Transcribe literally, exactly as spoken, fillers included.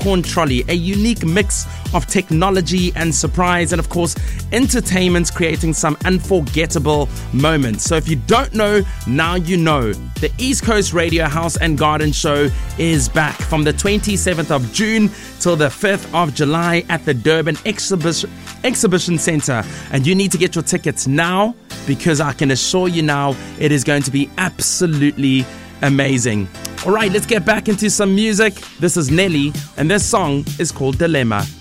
popcorn trolley, a unique mix of technology and surprise, and of course, entertainment, creating some unforgettable moments. So if you don't know, now you know. The East Coast Radio House and Garden Show is back from the twenty-seventh of June till the fifth of July at the Durban Exhibition, Exhibition Centre. And you need to get your tickets now, because I can assure you now it is going to be absolutely amazing. All right, let's get back into some music. This is Nelly, and this song is called Dilemma.